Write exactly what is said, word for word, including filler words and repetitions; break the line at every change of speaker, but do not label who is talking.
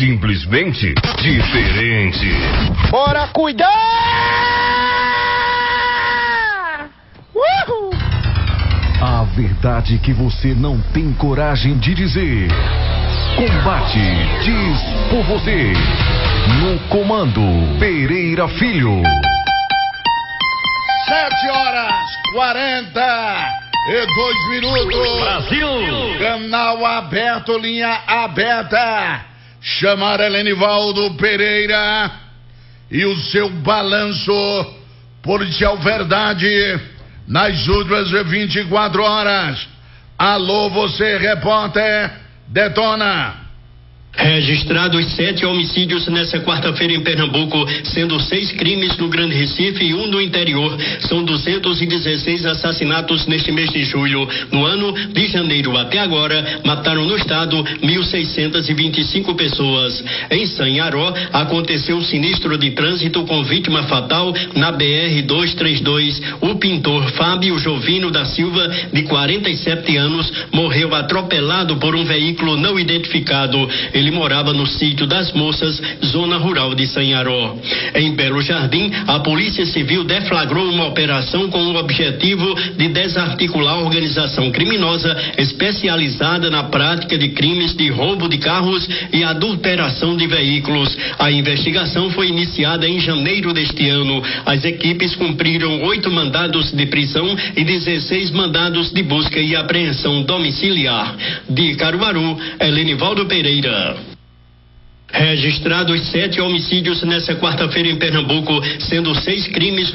simplesmente diferente.
Bora cuidar! Uhul!
A verdade que você não tem coragem de dizer. Combate diz por você. No comando Pereira Filho.
Sete horas quarenta e dois minutos.
Brasil!
Canal aberto, linha aberta. Chamar Helenivaldo Pereira e o seu balanço policial verdade nas últimas vinte e quatro horas. Alô, você, repórter, detona.
Registrados sete homicídios nessa quarta-feira em Pernambuco, sendo seis crimes no Grande Recife e um no interior. São duzentos e dezesseis assassinatos neste mês de julho. No ano de janeiro até agora, mataram no estado mil seiscentos e vinte e cinco pessoas. Em Sanharó, aconteceu um sinistro de trânsito com vítima fatal na B R duzentos e trinta e dois. O pintor Fábio Jovino da Silva, de quarenta e sete anos, morreu atropelado por um veículo não identificado. Ele morava no sítio das Moças, zona rural de Sanharó. Em Belo Jardim, a Polícia Civil deflagrou uma operação com o objetivo de desarticular a organização criminosa especializada na prática de crimes de roubo de carros e adulteração de veículos. A investigação foi iniciada em janeiro deste ano. As equipes cumpriram oito mandados de prisão e dezesseis mandados de busca e apreensão domiciliar. De Caruaru, Helenivaldo Pereira. Registrados sete homicídios nessa quarta-feira em Pernambuco, sendo seis crimes